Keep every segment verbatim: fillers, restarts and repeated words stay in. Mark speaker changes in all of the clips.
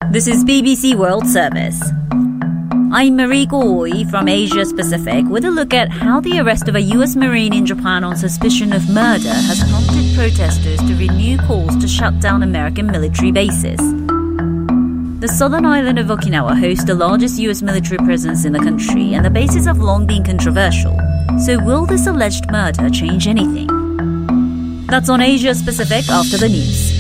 Speaker 1: This is B B C World Service. I'm Mariko Oi from Asia Pacific with a look at how the arrest of a U S Marine in Japan on suspicion of murder has prompted protesters to renew calls to shut down American military bases. The southern island of Okinawa hosts the largest U S military presence in the country, and the bases have long been controversial. So will this alleged murder change anything? That's on Asia Pacific after the news.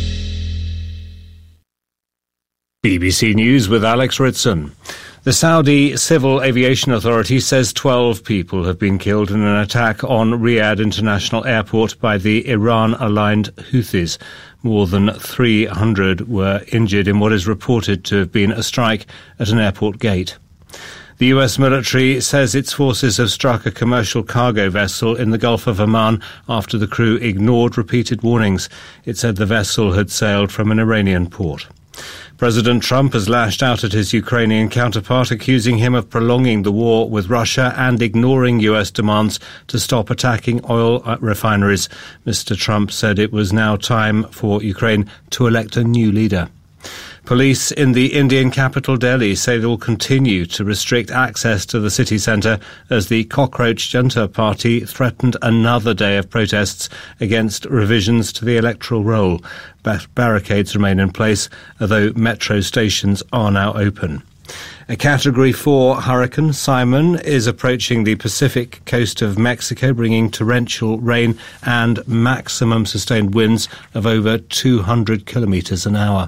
Speaker 2: B B C News with Alex Ritson. The Saudi Civil Aviation Authority says twelve people have been killed in an attack on Riyadh International Airport by the Iran-aligned Houthis. More than three hundred were injured in what is reported to have been a strike at an airport gate. The U S military says its forces have struck a commercial cargo vessel in the Gulf of Oman after the crew ignored repeated warnings. It said the vessel had sailed from an Iranian port. President Trump has lashed out at his Ukrainian counterpart, accusing him of prolonging the war with Russia and ignoring U S demands to stop attacking oil refineries. Mister Trump said it was now time for Ukraine to elect a new leader. Police in the Indian capital Delhi say they will continue to restrict access to the city centre as the Cockroach Junta Party threatened another day of protests against revisions to the electoral roll. Bar- barricades remain in place, although metro stations are now open. A Category four hurricane, Simon, is approaching the Pacific coast of Mexico, bringing torrential rain and maximum sustained winds of over two hundred kilometres an hour.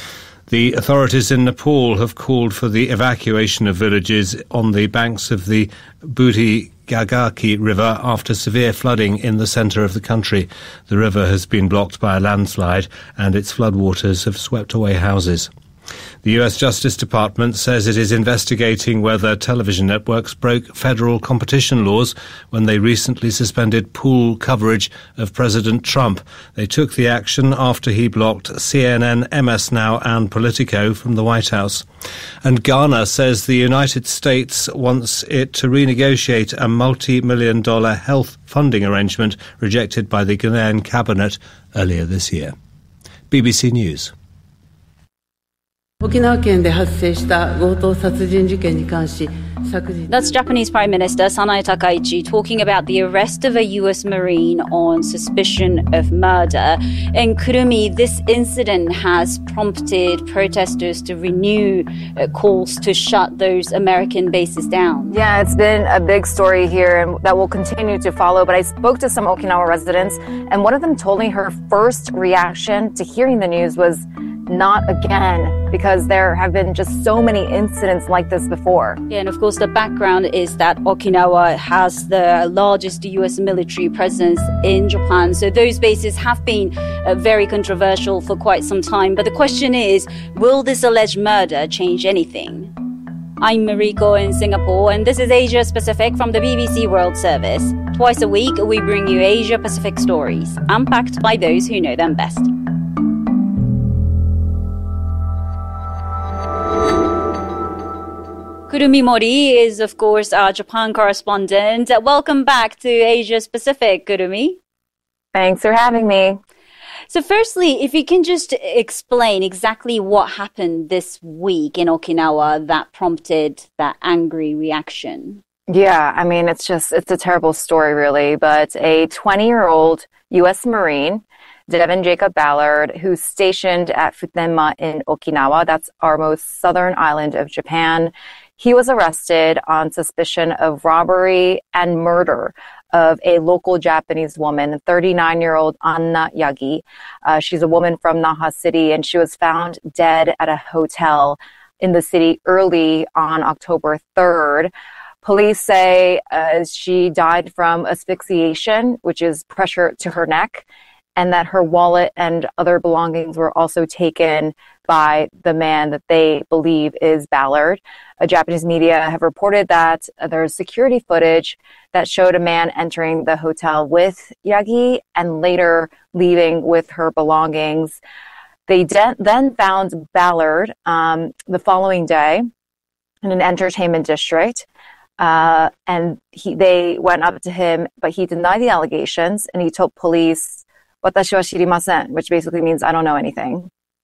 Speaker 2: The authorities in Nepal have called for the evacuation of villages on the banks of the Budi Gagaki River after severe flooding in the centre of the country. The river has been blocked by a landslide and its floodwaters have swept away houses. The U S Justice Department says it is investigating whether television networks broke federal competition laws when they recently suspended pool coverage of President Trump. They took the action after he blocked C N N, M S Now and Politico from the White House. And Ghana says the United States wants it to renegotiate a multi-million dollar health funding arrangement rejected by the Ghanaian cabinet earlier this year. B B C News.
Speaker 3: 沖縄県で発生した強盗殺人事件に関し
Speaker 1: That's Japanese Prime Minister Sanae Takaichi talking about the arrest of a U S Marine on suspicion of murder. And Kurumi, this incident has prompted protesters to renew uh, calls to shut those American bases down.
Speaker 4: Yeah, it's been a big story here and that will continue to follow. But I spoke to some Okinawa residents, and one of them told me her first reaction to hearing the news was not again, because there have been just so many incidents like this before.
Speaker 1: Yeah, and of course the background is that Okinawa has the largest U S military presence in Japan. So those bases have been uh, very controversial for quite some time. But the question is, will this alleged murder change anything? I'm Mariko in Singapore, and this is Asia Pacific from the B B C World Service. Twice a week, we bring you Asia Pacific stories, unpacked by those who know them best. Kurumi Mori is, of course, our Japan correspondent. Welcome back to Asia Pacific, Kurumi.
Speaker 4: Thanks for having me.
Speaker 1: So firstly, if you can just explain exactly what happened this week in Okinawa that prompted that angry reaction.
Speaker 4: Yeah, I mean, it's just, it's a terrible story, really. But a twenty-year-old U S Marine, Devin Jacob Ballard, who's stationed at Futenma in Okinawa, that's our most southern island of Japan, he was arrested on suspicion of robbery and murder of a local Japanese woman, thirty-nine-year-old Anna Yagi. Uh, she's a woman from Naha City, and she was found dead at a hotel in the city early on October third. Police say uh, she died from asphyxiation, which is pressure to her neck, and that her wallet and other belongings were also taken by the man that they believe is Ballard. Uh, Japanese media have reported that uh, there's security footage that showed a man entering the hotel with Yagi and later leaving with her belongings. They de- then found Ballard um, the following day in an entertainment district. Uh, and he, they went up to him, but he denied the allegations, and he told police, "Watashi wa shirimasen," which basically means "I don't know anything."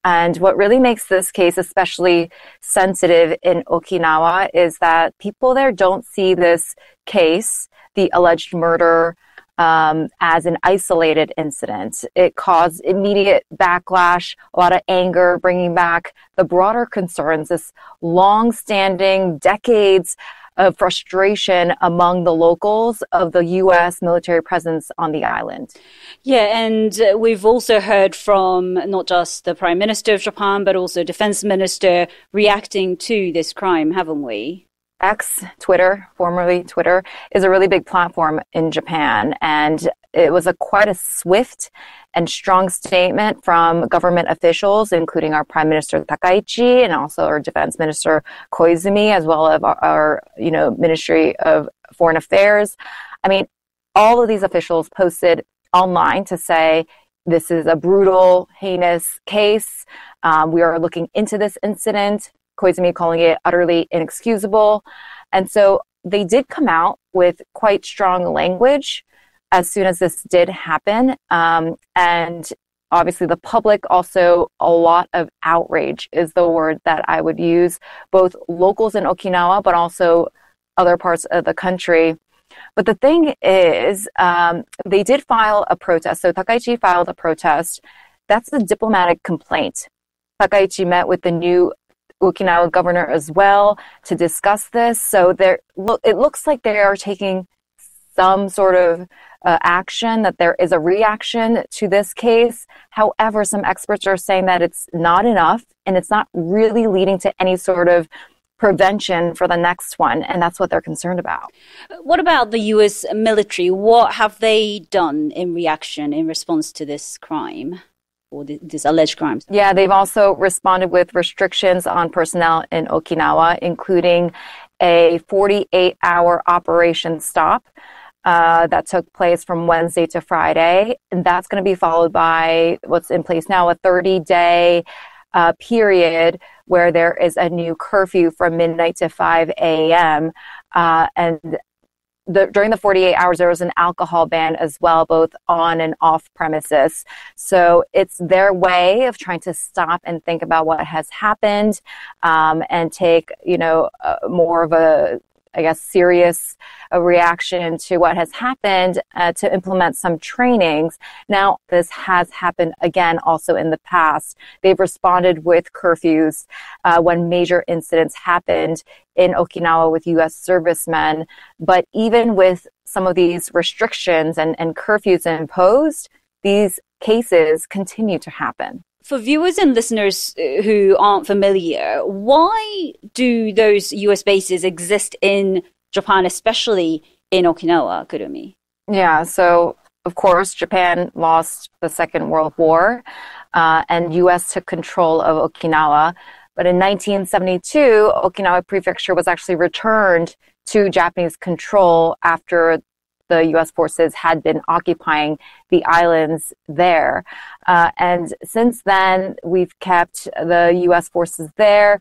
Speaker 4: And what really makes this case especially sensitive in Okinawa is that people there don't see this case, the alleged murder, um, as an isolated incident. It caused immediate backlash, a lot of anger, bringing back the broader concerns, this long-standing decades of frustration among the locals of the U S military presence on the island.
Speaker 5: Yeah, and uh, we've also heard from not just the Prime Minister of Japan, but also Defense Minister reacting to this crime, haven't we?
Speaker 4: X, Twitter, formerly Twitter, is a really big platform in Japan, and it was a quite a swift and strong statement from government officials, including our Prime Minister Takaichi and also our Defense Minister Koizumi, as well as our, our you know, Ministry of Foreign Affairs. I mean, all of these officials posted online to say, this is a brutal, heinous case. Um, we are looking into this incident. Koizumi calling it utterly inexcusable. And so they did come out with quite strong language as soon as this did happen. Um, and obviously the public also, a lot of outrage is the word that I would use, both locals in Okinawa, but also other parts of the country. But the thing is, um, they did file a protest. So Takaichi filed a protest. That's a diplomatic complaint. Takaichi met with the new Okinawa governor as well to discuss this. So there, look, it looks like they are taking some sort of uh, action, that there is a reaction to this case. However, some experts are saying that it's not enough and it's not really leading to any sort of prevention for the next one. And that's what they're concerned about.
Speaker 5: What about the U S military? What have they done in reaction, in response to this crime? Or these alleged crimes?
Speaker 4: Yeah, they've also responded with restrictions on personnel in Okinawa, including a forty-eight hour operation stop uh, that took place from Wednesday to Friday. And that's going to be followed by what's in place now, a thirty day uh, period where there is a new curfew from midnight to five a.m. Uh, and The, during the forty-eight hours, there was an alcohol ban as well, both on and off premises. So it's their way of trying to stop and think about what has happened, um, and take, you know, uh, more of a, I guess, serious uh, reaction to what has happened, uh, to implement some trainings. Now, this has happened again also in the past. They've responded with curfews uh, when major incidents happened in Okinawa with U S servicemen. But even with some of these restrictions and, and curfews imposed, these cases continue to happen.
Speaker 5: For viewers and listeners who aren't familiar, why do those U S bases exist in Japan, especially in Okinawa, Kurumi?
Speaker 4: Yeah, so of course, Japan lost the Second World War, uh, and U S took control of Okinawa. But in nineteen seventy-two, Okinawa Prefecture was actually returned to Japanese control after the U S forces had been occupying the islands there. Uh, and since then, we've kept the U S forces there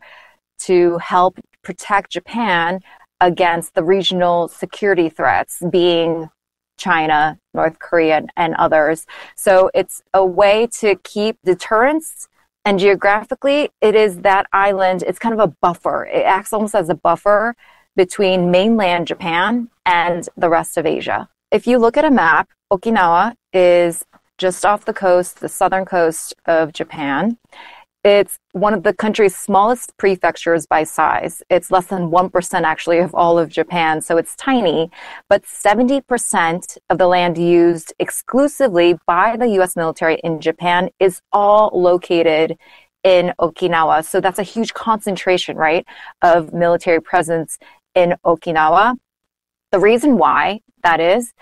Speaker 4: to help protect Japan against the regional security threats, being China, North Korea, and others. So it's a way to keep deterrence. And geographically, it is that island, it's kind of a buffer. It acts almost as a buffer between mainland Japan and the rest of Asia. If you look at a map, Okinawa is just off the coast, the southern coast of Japan. It's one of the country's smallest prefectures by size. It's less than one percent actually of all of Japan, so it's tiny. But seventy percent of the land used exclusively by the U S military in Japan is all located in Okinawa. So that's a huge concentration, right, of military presence in Okinawa. The reason why that is,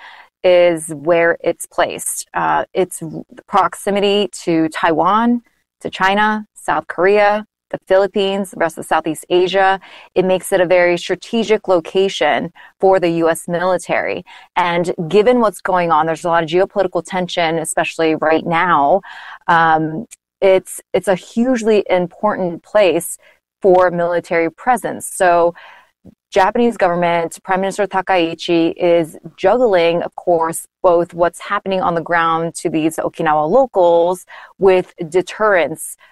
Speaker 4: is where it's placed. Uh, its proximity to Taiwan, to China, South Korea, the Philippines, the rest of Southeast Asia. It makes it a very strategic location for the U S military. And given what's going on, there's a lot of geopolitical tension, especially right now. Um, it's it's a hugely important place for military presence. So Japanese government, Prime Minister Takaichi is juggling, of course, both what's happening on the ground to these Okinawa locals with deterrence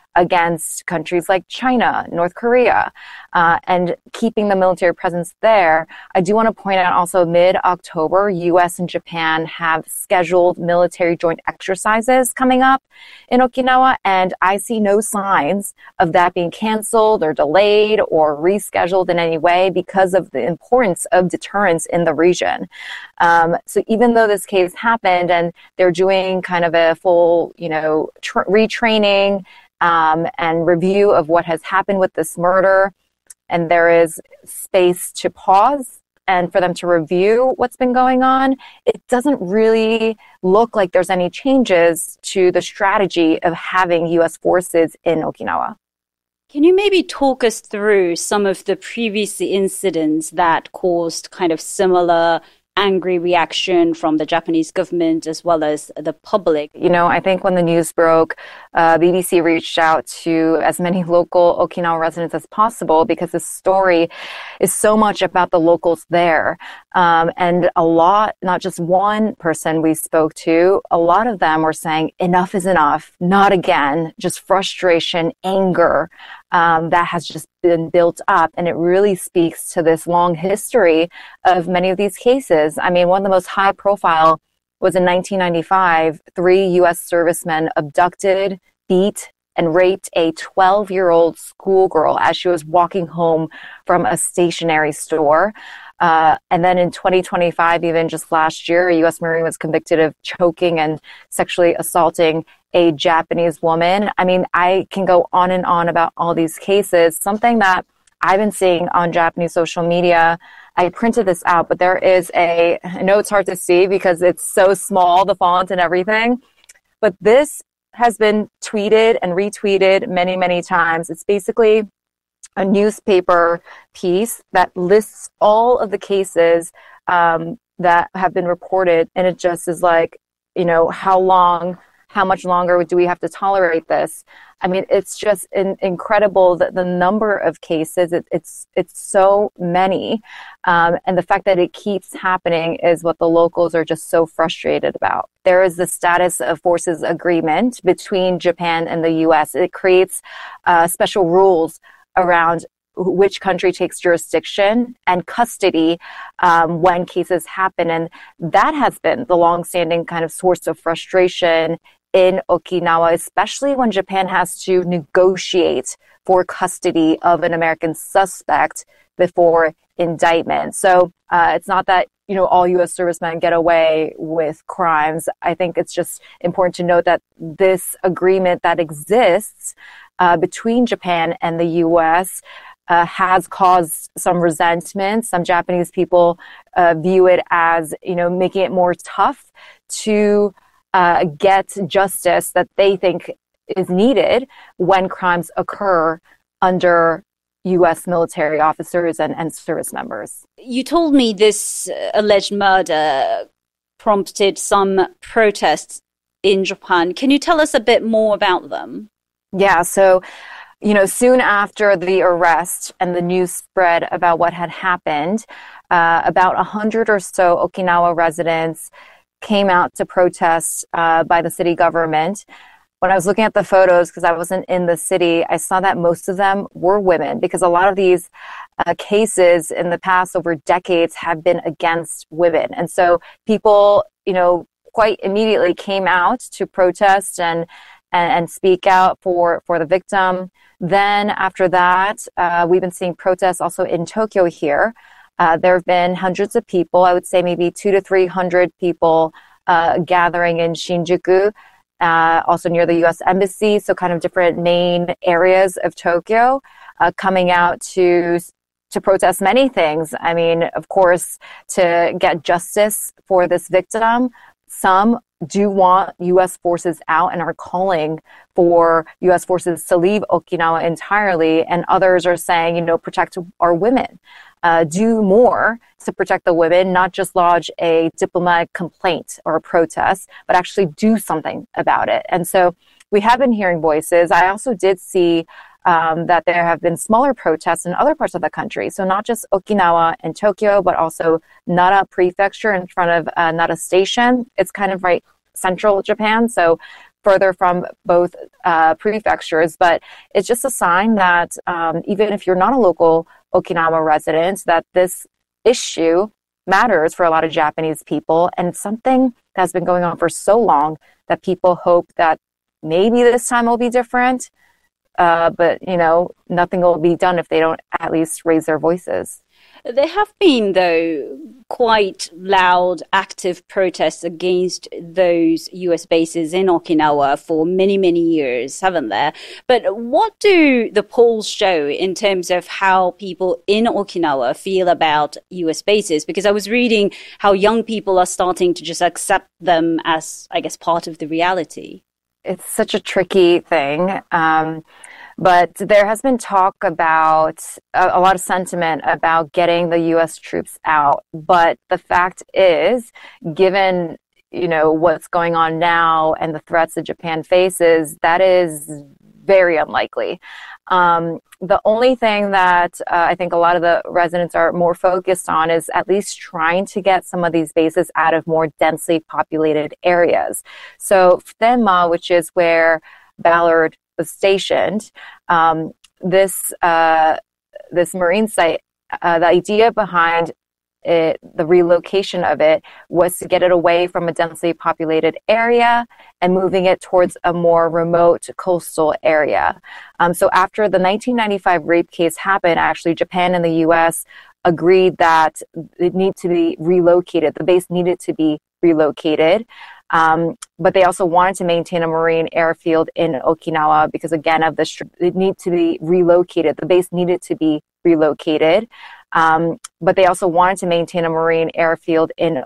Speaker 4: against countries like China, North Korea, uh, and keeping the military presence there. I do want to point out also mid-October, U S and Japan have scheduled military joint exercises coming up in Okinawa, and I see no signs of that being canceled or delayed or rescheduled in any way because of the importance of deterrence in the region. Um, so even though this case happened and they're doing kind of a full, you know, tra- retraining um, and review of what has happened with this murder, and there is space to pause and for them to review what's been going on, it doesn't really look like there's any changes to the strategy of having U S forces in Okinawa.
Speaker 5: Can you maybe talk us through some of the previous incidents that caused kind of similar angry reaction from the Japanese government as well as the public?
Speaker 4: You know, I think when the news broke, uh, B B C reached out to as many local Okinawa residents as possible because the story is so much about the locals there. Um, and a lot, not just one person we spoke to, a lot of them were saying, enough is enough, not again, just frustration, anger. Um, that has just been built up. And it really speaks to this long history of many of these cases. I mean, one of the most high profile was in nineteen ninety-five, three U S servicemen abducted, beat, and raped a twelve-year-old schoolgirl as she was walking home from a stationery store. Uh, and then in twenty twenty-five, even just last year, a U S Marine was convicted of choking and sexually assaulting a Japanese woman. I mean, I can go on and on about all these cases. Something that I've been seeing on Japanese social media, I printed this out, but there is a, I know it's hard to see because it's so small, the font and everything, but this has been tweeted and retweeted many, many times. It's basically a newspaper piece that lists all of the cases um, that have been reported, and it just is like, you know, how long, how much longer do we have to tolerate this? I mean, it's just in, incredible that the number of cases, it, it's it's so many, um, and the fact that it keeps happening is what the locals are just so frustrated about. There is the status of forces agreement between Japan and the U S. It creates uh, special rules around which country takes jurisdiction and custody um, when cases happen. And that has been the longstanding kind of source of frustration in Okinawa, especially when Japan has to negotiate for custody of an American suspect before indictment. So uh, it's not that, you know, all U S servicemen get away with crimes. I think it's just important to note that this agreement that exists uh, between Japan and the U S uh, has caused some resentment. Some Japanese people uh, view it as, you know, making it more tough to uh, get justice that they think is needed when crimes occur under U S military officers and, and service members.
Speaker 5: You told me this alleged murder prompted some protests in Japan. Can you tell us a bit more about them?
Speaker 4: Yeah, so, you know, soon after the arrest and the news spread about what had happened, uh, about a hundred or so Okinawa residents came out to protest uh, by the city government. When I was looking at the photos, because I wasn't in the city, I saw that most of them were women, because a lot of these uh, cases in the past over decades have been against women. And so people, you know, quite immediately came out to protest and and, and speak out for, for the victim. Then after that, uh, we've been seeing protests also in Tokyo here. Uh, there have been hundreds of people, I would say maybe two to three hundred people uh, gathering in Shinjuku, uh, also near the U S Embassy, so kind of different main areas of Tokyo, uh, coming out to to protest many things. I mean, of course, to get justice for this victim. Some do want U S forces out and are calling for U S forces to leave Okinawa entirely, and others are saying, you know, protect our women. Uh, do more to protect the women, not just lodge a diplomatic complaint or a protest, but actually do something about it. And so we have been hearing voices. I also did see um, that there have been smaller protests in other parts of the country. So not just Okinawa and Tokyo, but also Nara Prefecture in front of uh, Nara Station. It's kind of right central Japan. So further from both uh, prefectures, but it's just a sign that um, even if you're not a local Okinawa resident, that this issue matters for a lot of Japanese people, and something that's been going on for so long that people hope that maybe this time will be different. Uh, but, you know, nothing will be done if they don't at least raise their voices.
Speaker 5: There have been, though, quite loud, active protests against those U S bases in Okinawa for many, many years, haven't there? But what do the polls show in terms of how people in Okinawa feel about U S bases? Because I was reading how young people are starting to just accept them as, I guess, part of the reality.
Speaker 4: It's such a tricky thing. Um, But there has been talk about a, a lot of sentiment about getting the U S troops out. But the fact is, given, you know, what's going on now and the threats that Japan faces, that is very unlikely. Um, the only thing that uh, I think a lot of the residents are more focused on is at least trying to get some of these bases out of more densely populated areas. So Futenma, which is where Ballard was stationed, um, this uh, this marine site, uh, the idea behind it, the relocation of it, was to get it away from a densely populated area and moving it towards a more remote coastal area. Um, so after the nineteen ninety-five rape case happened, actually Japan and the U S agreed that it needed to be relocated. The base needed to be relocated. Um, but they also wanted to maintain a marine airfield in Okinawa because, again, of the it needed to be relocated. The base needed to be relocated. Um, but they also wanted to maintain a marine airfield in